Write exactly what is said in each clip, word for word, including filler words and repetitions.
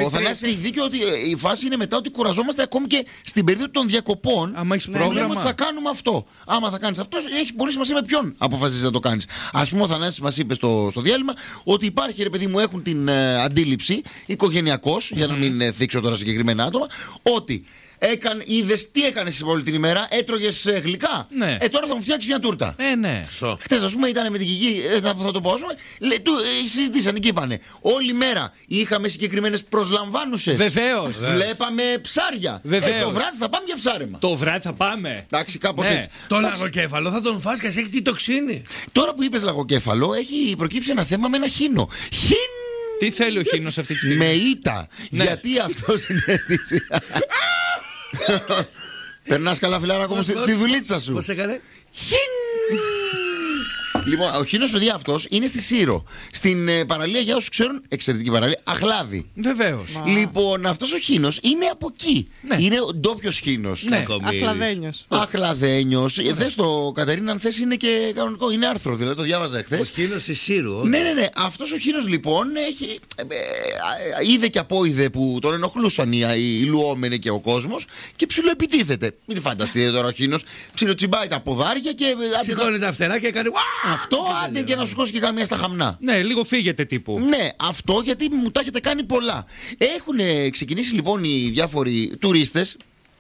Ο Θανάσης έχει δίκιο ότι η φάση είναι μετά ότι κουραζόμαστε ακόμη και στην περίοδο των διακοπών. Άμα έχεις ναι, πρόγραμμα. λέμε ότι θα κάνουμε αυτό. Άμα θα κάνεις αυτό, έχει πολύ σημασία με ποιον αποφασίζεις να το κάνεις. Ας πούμε, ο Θανάσης μας είπε στο, στο διάλειμμα ότι υπάρχει, ρε παιδί μου, έχουν την ε, αντίληψη οικογενειακώς, mm-hmm. για να μην ε, θίξω τώρα συγκεκριμένα άτομα, ότι. Έκανε, είδες τι έκανες όλη την ημέρα, έτρωγες ε, γλυκά. Ναι. Ε, τώρα θα μου φτιάξεις μια τούρτα. Ε, ναι. Χτες, ας πούμε, ήταν με την Κική, ε, θα, θα το πω, ας πούμε, λέ, του, ε, συζητήσαν και είπανε. Όλη μέρα είχαμε συγκεκριμένες προσλαμβάνουσες. Βεβαίως. Βλέπαμε ψάρια. Βεβαίως. Ε, το βράδυ θα πάμε για ψάρεμα. Το βράδυ θα πάμε. Εντάξει, κάπως ναι. έτσι. Το λαγοκέφαλο θα τον φας και έχει τη τοξίνη. Τώρα που είπες λαγοκέφαλο, έχει προκύψει ένα θέμα με ένα χίνο. Χίν! Τι θέλει ο χίνος αυτή τη στιγμή? Με ήττα. Ναι. Γιατί αυτό συνέστησε. Περνάς καλά, φιλάρακο μου, στη δουλίτσα σου. Πώς έκανε? Χιν! Λοιπόν, ο χίνος, παιδιά, αυτός είναι στη Σύρο. Στην ε, παραλία, για όσους ξέρουν, εξαιρετική παραλία, Αχλάδη. Βεβαίως. Λοιπόν, αυτός ο χίνος είναι από εκεί. Ναι. Είναι ο ντόπιος χίνος. Ναι. Αχλαδένιος. Αχλαδένιος. Ε, δες το, Κατερίνα, αν θες, είναι και κανονικό. Είναι άρθρο, δηλαδή το διάβαζα Ο εχθές. χίνος της Σύρου. Ναι, ναι, ναι. Αυτός ο χίνος λοιπόν έχει. Ε, ε, είδε και απόειδε που τον ενοχλούσαν οι, οι λουόμενοι και ο κόσμος και ψιλοεπιτίθεται. Μην φανταστείτε τώρα ο χίνος. Ψιλοτσιμπάει τα ποδάρια και. Σηκώνει τα φτερά και κάνει. Αυτό, άντε και να σου χώσει και καμία στα χαμνά. Ναι, λίγο φύγετε τύπου. Ναι, αυτό γιατί μου τα έχετε κάνει πολλά. Έχουν ξεκινήσει λοιπόν οι διάφοροι τουρίστες.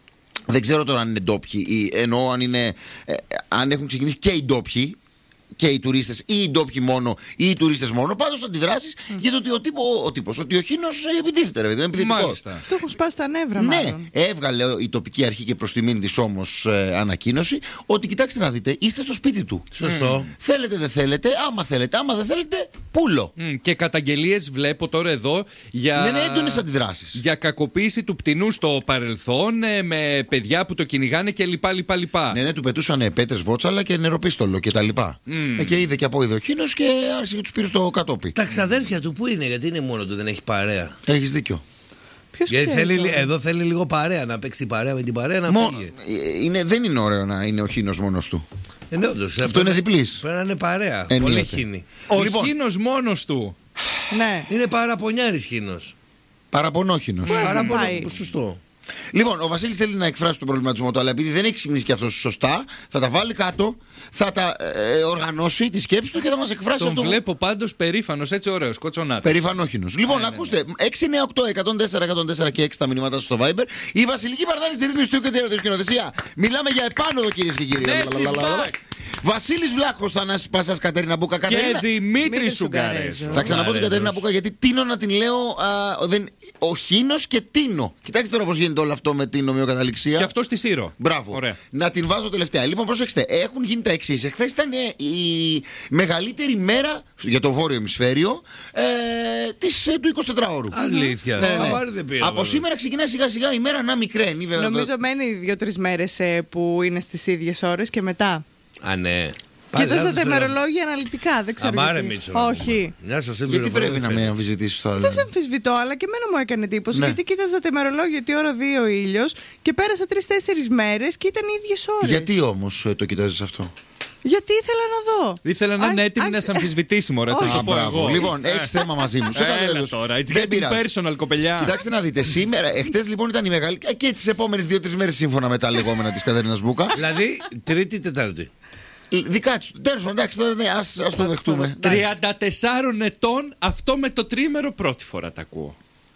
Δεν ξέρω τώρα αν είναι ντόπιοι ή εννοώ αν, είναι, ε, αν έχουν ξεκινήσει και οι ντόπιοι και οι τουρίστες ή οι ντόπιοι μόνο ή οι τουρίστες μόνο. Πάντως αντιδράσεις mm. για το ότι ο, τύπο, ο τύπος, ότι ο χίνος επιτίθεται, ρε παιδί, είναι επιθετικός. Μάλιστα. Του έχουν σπάσει τα νεύρα, Ναι, μάλλον. έβγαλε η τοπική αρχή και προς τιμήν της όμως ε, ανακοίνωση ότι κοιτάξτε να δείτε, είστε στο σπίτι του. Σωστό. Mm. Θέλετε, δεν θέλετε, άμα θέλετε, άμα δεν θέλετε, πούλο. Mm, και καταγγελίες βλέπω τώρα εδώ για, Ναι, ναι, έντονες αντιδράσεις. για κακοποίηση του πτηνού στο παρελθόν, ε, με παιδιά που το κυνηγάνε και λοιπά λοιπά λοιπά. Ναι, ναι, του πετούσαν πέτρες, βότσαλα και νεροπίστολο και τα λοιπά. Mm. Ε, και είδε και από είδε ο χίνος και άρχισε και τους πήρε στο κατόπι. Τα ξαδέρφια του πού είναι, γιατί είναι μόνο του, δεν έχει παρέα. Έχεις δίκιο. Ποιος Γιατί ξέρει θέλει, τώρα. εδώ θέλει λίγο παρέα, να παίξει παρέα με την παρέα να Μό- φύγει. ε, είναι, δεν είναι ωραίο να είναι ο χίνος μόνος του. Ε, ναι, όντως, Αυτό πρέπει- είναι διπλής. Πρέπει να είναι παρέα. Εννοείται. Πολύ χίνη. Ο Λοιπόν. χίνος μόνος του. Ναι. Είναι παραπονιάρης χίνος. Παραπονόχινος. πάει. Παραπονιάρης. Σωστό. Λοιπόν, ο Βασίλης θέλει να εκφράσει τον προβληματισμό του, αλλά επειδή δεν έχει ξυπνήσει και αυτό σωστά, θα τα βάλει κάτω, θα τα ε, οργανώσει τη σκέψη του και θα μας εκφράσει Τον αυτό. βλέπω πάντως περήφανος, έτσι ωραίος, κοτσονάτος. Περηφανόχινος. Λοιπόν, ακούστε, έξι εννιά οκτώ εκατόν τέσσερα εκατόν τέσσερα και έξι τα μηνύματά σας στο Viber. Η Βασιλική Παρδάνη στη ρύθμιση του και την σκηνοθεσία. Μιλάμε για επάνωδο, κυρίες και κύριοι. Ναι, she's back. Βασίλης Βλάχος, Θανάσης Πασάς, Κατερίνα Μπούκα. Και Κατερίνα... Δημήτρη Σουγκαρέζο. Θα ξαναπώ την Κατερίνα Μπούκα γιατί τίνω να την λέω α, δεν, ο Χίνος και τίνω. Κοιτάξτε τώρα πώς γίνεται όλο αυτό με την ομοιοκαταληξία. Και αυτό στη Σύρο. Μπράβο. Ωραία. Να την βάζω τελευταία. Λοιπόν, προσέξτε, έχουν γίνει τα εξής. Εχθές ήταν ε, η μεγαλύτερη μέρα για το βόρειο ημισφαίριο ε, της, ε, του εικοσιτετράωρου. Αλήθεια. Ναι, ναι. Χαμπάρι δεν πήρα, Από βέβαια. σήμερα ξεκινάει σιγά σιγά η μέρα να μικραίνει. Βέβαια. Νομίζω μένει δύο-τρεις μέρες ε, που είναι στις ίδιες ώρες και μετά. Α, ναι. Κοίταζα τα ημερολόγια αναλυτικά, δεν ξέρω. Αμάρε γιατί. Μίτσο. Όχι. Μια σωστή Γιατί πληροφορία πρέπει να φέρνει. με αμφισβητήσεις τώρα. Δεν δηλαδή. σε αμφισβητώ, αλλά και εμένα μου έκανε εντύπωση. Ναι. Γιατί κοίταζα τα ημερολόγια ότι ώρα δύο ο ήλιος και πέρασα τρεις-τέσσερις μέρες και ήταν οι ίδιες ώρες. Γιατί όμως ε, το κοιτάζεις αυτό? Γιατί ήθελα να δω. Ήθελα να Αν- είναι έτοιμη αν- να σε αμφισβητήσει, μωρέ, θα Όχι. το Α, πω μπράβο. εγώ. Λοιπόν, έχεις θέμα μαζί μου. Σε κάθε Έλα τέλος. τώρα, it's Δεν getting πειράζει. personal, κοπελιά. Κοιτάξτε να δείτε, σήμερα, εχθές λοιπόν ήταν η μεγάλη. ε, και τις επόμενες δύο-τρεις μέρες σύμφωνα με τα λεγόμενα της Κατερίνας Μπούκα. Δηλαδή, Τρίτη, Τετάρτη. Δικά του. Τέλος πάντων, εντάξει, τώρα, ναι, ας, ας το δεχτούμε. τριάντα τεσσάρων ετών, αυτό με το τρίμερο πρώτη φορά τα ακούω.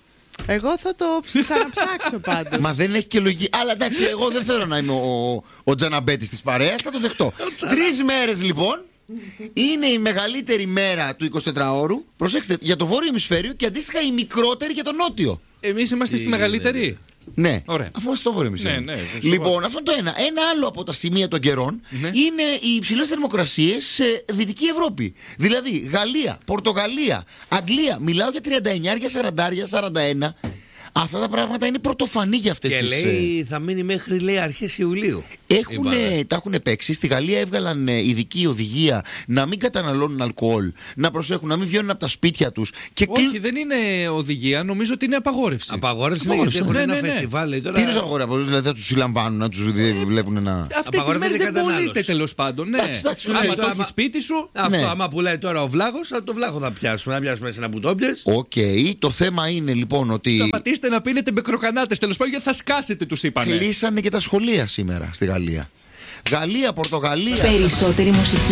Εγώ θα το ξαναψάξω πάντως. Μα δεν έχει και λογική. Αλλά εντάξει, εγώ δεν θέλω να είμαι ο, ο Τζαναμπέτης της παρέας, θα το δεχτώ. Τρεις μέρες λοιπόν είναι η μεγαλύτερη μέρα του εικοσιτετράωρου. Προσέξτε, για το βόρειο ημισφαίριο και αντίστοιχα η μικρότερη για το νότιο. Εμείς είμαστε στη Είναι, μεγαλύτερη. Ναι, Ωραία. αφού είμαστε στο βόρειο ημισφαίριο. Ναι, ναι, σωστό. Λοιπόν, αυτό το ένα. Ένα άλλο από τα σημεία των καιρών Ναι. είναι οι υψηλές θερμοκρασίες σε Δυτική Ευρώπη. Δηλαδή Γαλλία, Πορτογαλία, Αγγλία. Μιλάω για τριάντα εννιά, σαράντα, σαράντα ένα. Αυτά τα πράγματα είναι πρωτοφανή για αυτές Και τις. λέει θα μείνει μέχρι λέει αρχές Ιουλίου. Έχουνε, τα έχουν παίξει. Στη Γαλλία έβγαλαν ε, ειδική οδηγία να μην καταναλώνουν αλκοόλ, να προσέχουν, να μην βγαίνουν από τα σπίτια τους. Και Όχι, κλει- δεν είναι οδηγία, νομίζω ότι είναι απαγόρευση. Απαγόρευση είναι Απαγόρευση, γιατί έχουν ναι, ένα ναι, ναι. φεστιβάλ. λέει, τώρα... Τι είναι το αγόρι, δηλαδή θα τους συλλαμβάνουν, να τους βλέπουν να. Αυτές τις Απαγορεύεται μέρες η δεν κατανάλωση. πωλείται τέλος πάντων. Ναι. Εντάξει, εντάξει, ναι. Άμα Τώρα, το έχει άμα- σπίτι σου. Αυτό, Ναι. άμα πουλάει τώρα ο βλάχος, το βλάχο θα πιάσουμε. Να πιάσουμε ένα που το πιες. Οκ, το θέμα είναι λοιπόν ότι. Σταματήστε να πίνετε με κροκανάτες τέλος πάντων γιατί θα σκάσετε, τους είπανε. Κλείσανε και τα σχολεία σήμερα στη Γαλλία. Γαλλία, Πορτογαλία. Περισσότερη μουσική.